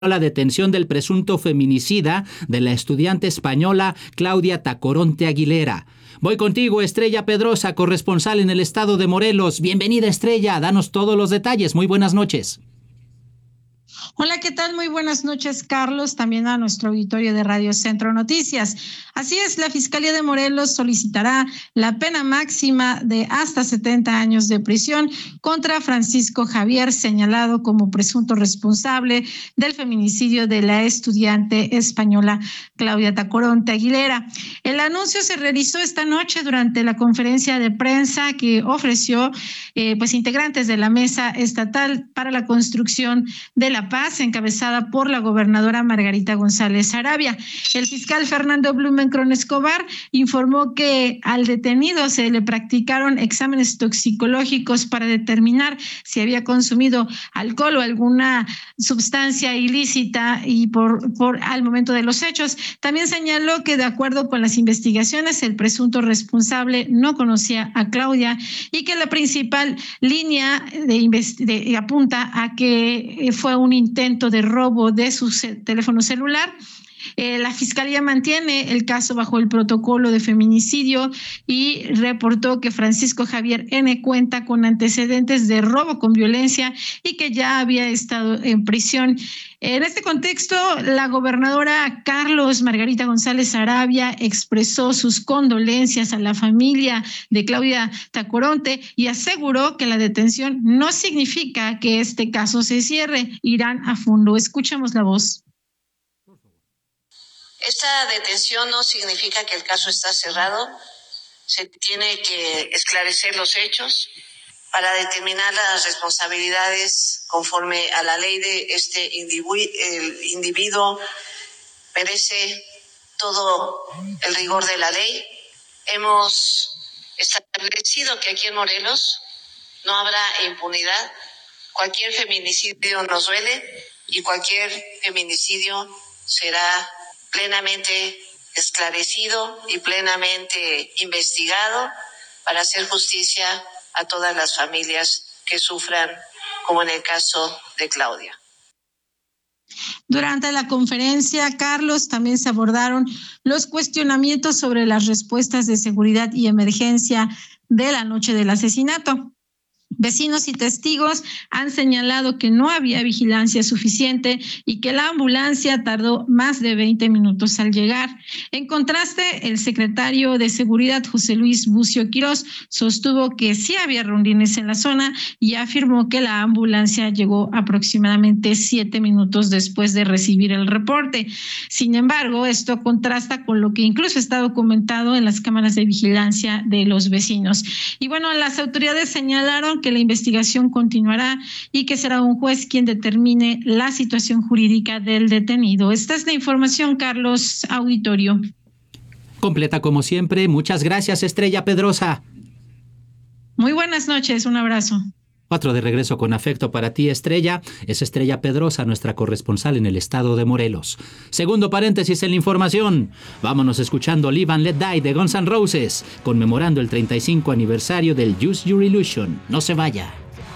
la detención del presunto feminicida de la estudiante española Claudia Tacoronte Aguilera. Voy contigo, Estrella Pedrosa, corresponsal en el estado de Morelos. Bienvenida, Estrella, danos todos los detalles. Muy buenas noches. Hola, ¿qué tal? Muy buenas noches, Carlos, también a nuestro auditorio de Radio Centro Noticias. Así es, la Fiscalía de Morelos solicitará la pena máxima de hasta 70 años de prisión contra Francisco Javier, señalado como presunto responsable del feminicidio de la estudiante española Claudia Tacoronte Aguilera. El anuncio se realizó esta noche durante la conferencia de prensa que ofreció integrantes de la Mesa Estatal para la Construcción de la Paz, encabezada por la gobernadora Margarita González Arabia. El fiscal Fernando Blumenkron Escobar informó que al detenido se le practicaron exámenes toxicológicos para determinar si había consumido alcohol o alguna sustancia ilícita y al momento de los hechos. También señaló que de acuerdo con las investigaciones, el presunto responsable no conocía a Claudia y que la principal línea apunta a que fue un intento de robo de su teléfono celular. La Fiscalía mantiene el caso bajo el protocolo de feminicidio y reportó que Francisco Javier N. cuenta con antecedentes de robo con violencia y que ya había estado en prisión. En este contexto, la gobernadora Carlos Margarita González Arabia expresó sus condolencias a la familia de Claudia Tacoronte y aseguró que la detención no significa que este caso se cierre. Irán a fondo. Escuchemos la voz. Esta detención no significa que el caso está cerrado. Se tiene que esclarecer los hechos para determinar las responsabilidades conforme a la ley de este el individuo merece todo el rigor de la ley. Hemos establecido que aquí en Morelos no habrá impunidad. Cualquier feminicidio nos duele y cualquier feminicidio será plenamente esclarecido y plenamente investigado para hacer justicia a todas las familias que sufran, como en el caso de Claudia. Durante la conferencia, Carlos, también se abordaron los cuestionamientos sobre las respuestas de seguridad y emergencia de la noche del asesinato. Vecinos y testigos han señalado que no había vigilancia suficiente y que la ambulancia tardó más de 20 minutos al llegar. En contraste, el secretario de Seguridad, José Luis Bucio Quirós, sostuvo que sí había rondines en la zona y afirmó que la ambulancia llegó aproximadamente 7 minutos después de recibir el reporte. Sin embargo, esto contrasta con lo que incluso está documentado en las cámaras de vigilancia de los vecinos. Y bueno, las autoridades señalaron que la investigación continuará y que será un juez quien determine la situación jurídica del detenido. Esta es la información, Carlos, auditorio. Completa como siempre. Muchas gracias, Estrella Pedrosa. Muy buenas noches, un abrazo. 4 de regreso con afecto para ti, Estrella. Es Estrella Pedrosa, nuestra corresponsal en el estado de Morelos. Segundo paréntesis en la información. Vámonos escuchando Live and Let Die de Guns N' Roses, conmemorando el 35 aniversario del Use Your Illusion. No se vaya.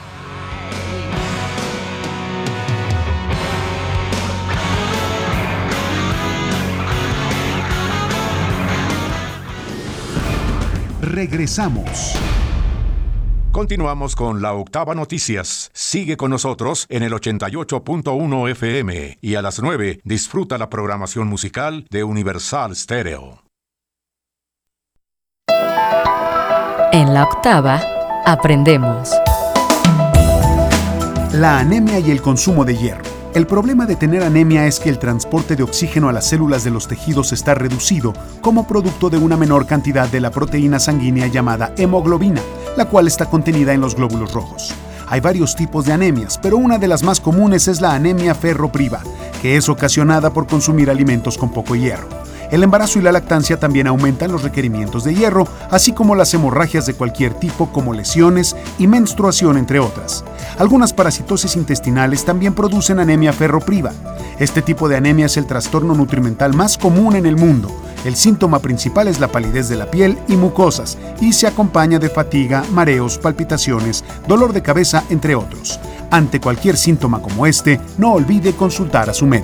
Regresamos. Continuamos con la Octava Noticias. Sigue con nosotros en el 88.1 FM y a las 9 disfruta la programación musical de Universal Stereo. En la Octava aprendemos. La anemia y el consumo de hierro. El problema de tener anemia es que el transporte de oxígeno a las células de los tejidos está reducido como producto de una menor cantidad de la proteína sanguínea llamada hemoglobina, la cual está contenida en los glóbulos rojos. Hay varios tipos de anemias, pero una de las más comunes es la anemia ferropriva, que es ocasionada por consumir alimentos con poco hierro. El embarazo y la lactancia también aumentan los requerimientos de hierro, así como las hemorragias de cualquier tipo como lesiones y menstruación, entre otras. Algunas parasitosis intestinales también producen anemia ferropriva. Este tipo de anemia es el trastorno nutrimental más común en el mundo. El síntoma principal es la palidez de la piel y mucosas, y se acompaña de fatiga, mareos, palpitaciones, dolor de cabeza, entre otros. Ante cualquier síntoma como este, no olvide consultar a su médico.